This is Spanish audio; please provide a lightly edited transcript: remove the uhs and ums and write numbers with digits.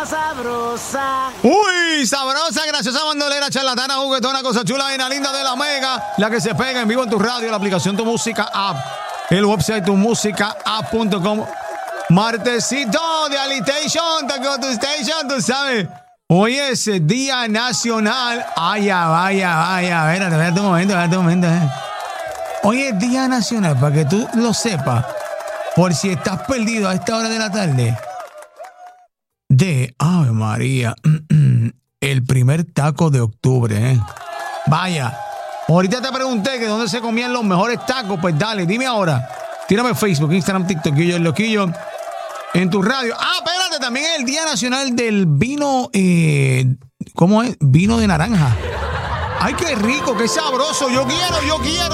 más sabrosa. Uy, sabrosa, graciosa, bandolera, charlatana, juguetona, cosa chula, vaina linda de la mega. La que se pega en vivo en tu radio, la aplicación Tu Música App, el website tumusicaapp.com. Martesito de Alitation, Taco to Station, tú sabes. Hoy es Día Nacional. Vaya. Espérate un momento. Hoy es Día Nacional, para que tú lo sepas, por si estás perdido a esta hora de la tarde, de Ave María, el primer taco de octubre, Vaya, ahorita te pregunté que dónde se comían los mejores tacos, pues dale, dime ahora. Tírame Facebook, Instagram, TikTok, el Loquillo, en tu radio. Espérate, también es el Día Nacional del Vino, ¿cómo es? Vino de naranja. Ay, qué rico, qué sabroso, yo quiero.